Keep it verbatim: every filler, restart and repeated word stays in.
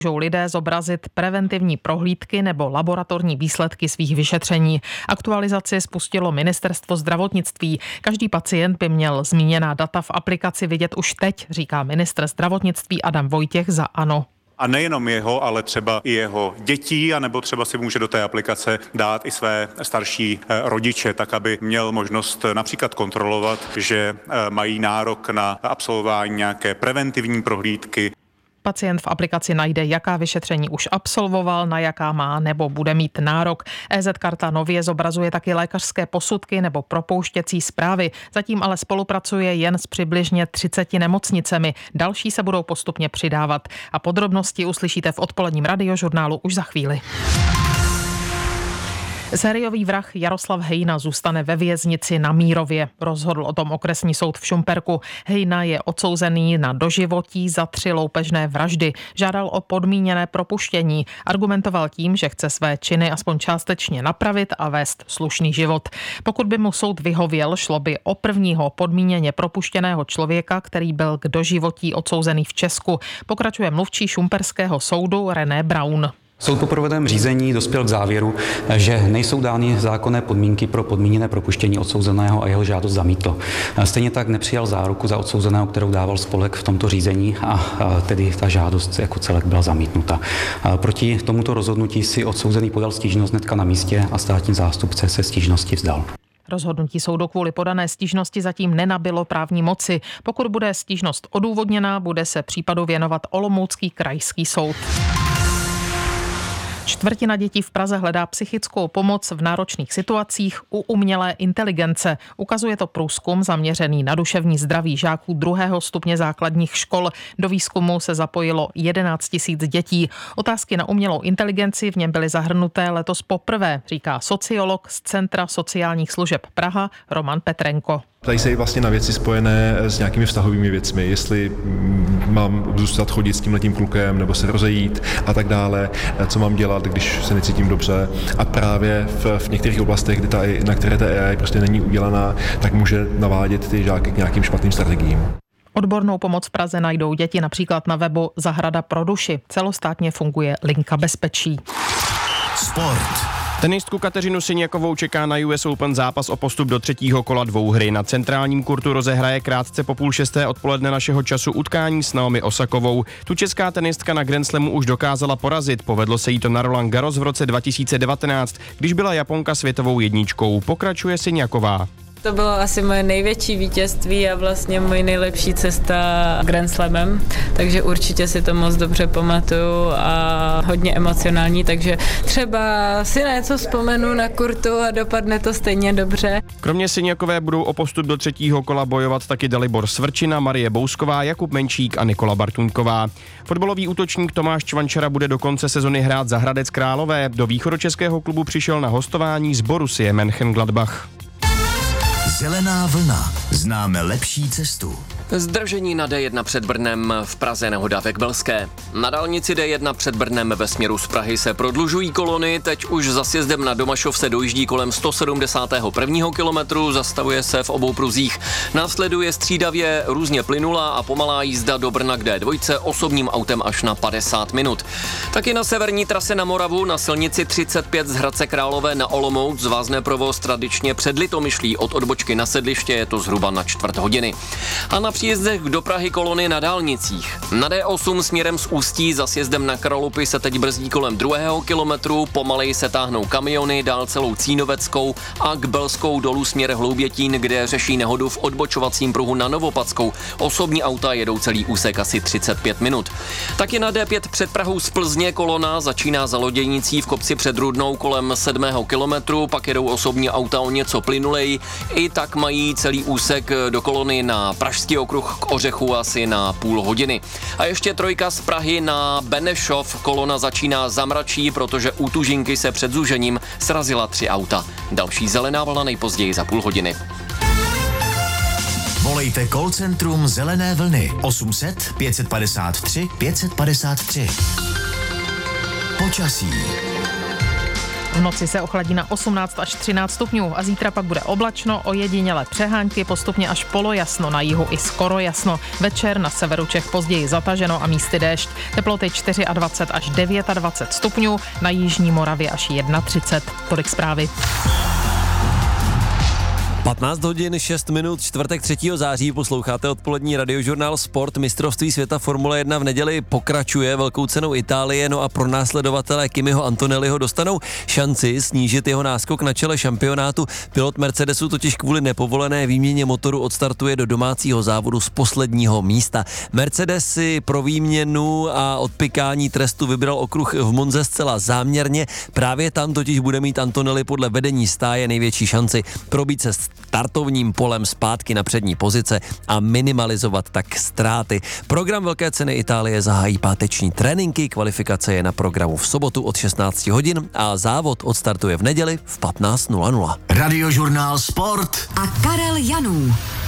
Můžou lidé zobrazit preventivní prohlídky nebo laboratorní výsledky svých vyšetření. Aktualizaci spustilo Ministerstvo zdravotnictví. Každý pacient by měl zmíněná data v aplikaci vidět už teď, říká ministr zdravotnictví Adam Vojtěch za ANO. A nejenom jeho, ale třeba i jeho dětí, anebo třeba si může do té aplikace dát i své starší rodiče, tak aby měl možnost například kontrolovat, že mají nárok na absolvování nějaké preventivní prohlídky. Pacient v aplikaci najde, jaká vyšetření už absolvoval, na jaká má nebo bude mít nárok. é zet karta nově zobrazuje taky lékařské posudky nebo propouštěcí zprávy. Zatím ale spolupracuje jen s přibližně třiceti nemocnicemi. Další se budou postupně přidávat. A podrobnosti uslyšíte v odpoledním radiožurnálu už za chvíli. Sériový vrah Jaroslav Hejna zůstane ve věznici na Mírově. Rozhodl o tom okresní soud v Šumperku. Hejna je odsouzený na doživotí za tři loupežné vraždy. Žádal o podmíněné propuštění. Argumentoval tím, že chce své činy aspoň částečně napravit a vést slušný život. Pokud by mu soud vyhověl, šlo by o prvního podmíněně propuštěného člověka, který byl k doživotí odsouzený v Česku. Pokračuje mluvčí šumperského soudu René Braun. Soud po provedeném řízení dospěl k závěru, že nejsou dány zákonné podmínky pro podmíněné propuštění odsouzeného a jeho žádost zamítl. Stejně tak nepřijal záruku za odsouzeného, kterou dával spolek v tomto řízení, a tedy ta žádost jako celek byla zamítnuta. Proti tomuto rozhodnutí si odsouzený podal stížnost hnedka na místě a státní zástupce se stížnosti vzdal. Rozhodnutí soudu kvůli podané stížnosti zatím nenabilo právní moci. Pokud bude stížnost odůvodněná, bude se případu věnovat Olomoucký krajský soud. Čtvrtina dětí v Praze hledá psychickou pomoc v náročných situacích u umělé inteligence. Ukazuje to průzkum zaměřený na duševní zdraví žáků druhého stupně základních škol. Do výzkumu se zapojilo jedenáct tisíc dětí. Otázky na umělou inteligenci v něm byly zahrnuté letos poprvé, říká sociolog z Centra sociálních služeb Praha Roman Petrenko. Ptají se i vlastně na věci spojené s nějakými vztahovými věcmi, jestli mám zůstat chodit s tímhletím klukem nebo se rozejít a tak dále, co mám dělat, když se necítím dobře. A právě v, v některých oblastech, kde ta, na které ta á í prostě není udělaná, tak může navádět ty žáky k nějakým špatným strategiím. Odbornou pomoc v Praze najdou děti například na webu Zahrada pro duši. Celostátně funguje linka bezpečí. Sport. Tenistku Kateřinu Siniakovou čeká na U S Open zápas o postup do třetího kola dvouhry. Na centrálním kurtu rozehraje krátce po půl šesté odpoledne našeho času utkání s Naomi Osakovou. Tu česká tenistka na Grand Slamu už dokázala porazit. Povedlo se jí to na Roland Garros v roce dva tisíce devatenáct, když byla Japonka světovou jedničkou. Pokračuje Siniaková. To bylo asi moje největší vítězství a vlastně moje nejlepší cesta Grand Slamem, takže určitě si to moc dobře pamatuju a hodně emocionální, takže třeba si na něco vzpomenu na kurtu a dopadne to stejně dobře. Kromě Siniakové budou o postup do třetího kola bojovat taky Dalibor Svrčina, Marie Bousková, Jakub Menčík a Nikola Bartuňková. Fotbalový útočník Tomáš Čvančara bude do konce sezony hrát za Hradec Králové. Do východočeského klubu přišel na hostování z Borussie Mönchengladbach. Zelená vlna. Známe lepší cestu. Zdržení na D jedna před Brnem, v Praze nehoda ve Kbelské. Na dálnici D jedna před Brnem ve směru z Prahy se prodlužují kolony, teď už za sjezdem na Domašov se dojíždí kolem sto sedmdesátého prvního kilometru, zastavuje se v obou pruzích. Následuje střídavě různě plynulá a pomalá jízda do Brna k D dva osobním autem až na padesát minut. Taky na severní trase na Moravu na silnici třicet pět z Hradce Králové na Olomouc zvázne provoz tradičně před Litomyšlí od odbočky na Sedliště, je to zhruba na čtvrt hodiny. A na příjezdech do Prahy kolony na dálnicích. Na D osm směrem z Ústí za sjezdem na Kralupy se teď brzdí kolem druhého kilometru, pomaleji se táhnou kamiony dál celou Cínoveckou a k Belskou dolů směr Hloubětín, kde řeší nehodu v odbočovacím pruhu na Novopadskou. Osobní auta jedou celý úsek asi třicet pět minut. Taky na D pět před Prahou z Plzně kolona začíná za Loděnicí v kopci před Rudnou kolem sedmého kilometru, pak jedou osobní auta o něco plynulej. I tak mají celý úsek do kolony na Pražský okruh k Ořechu asi na půl hodiny. A ještě trojka z Prahy na Benešov. Kolona začíná zamračí, protože u Tužinky se před zúžením srazila tři auta. Další zelená vlna nejpozději za půl hodiny. Volejte call centrum Zelené vlny osm set pět padesát tři pět padesát tři. Počasí. V noci se ochladí na osmnáct až třináct stupňů a zítra pak bude oblačno, ojediněle přehánky, postupně až polojasno, na jihu i skoro jasno. Večer na severu Čech později zataženo a místy déšť. Teploty dvacet čtyři až dvacet devět stupňů, na jižní Moravě až třicet jedna. Tolik zprávy. patnáct hodin šest minut, čtvrtek třetího září, posloucháte odpolední radiožurnál Sport. Mistrovství světa Formule jedna v neděli pokračuje velkou cenou Itálie, no a pro následovatele Kimiho Antonelliho dostanou šanci snížit jeho náskok na čele šampionátu. Pilot Mercedesu totiž kvůli nepovolené výměně motoru odstartuje do domácího závodu z posledního místa. Mercedes si pro výměnu a odpykání trestu vybral okruh v Monze zcela záměrně, právě tam totiž bude mít Antonelli podle vedení stáje největší šanci probít se startovním polem zpátky na přední pozice a minimalizovat tak ztráty. Program Velké ceny Itálie zahájí páteční tréninky, kvalifikace je na programu v sobotu od šestnáct hodin a závod odstartuje v neděli v patnáct nula nula. Radiožurnál Sport a Karel Janů.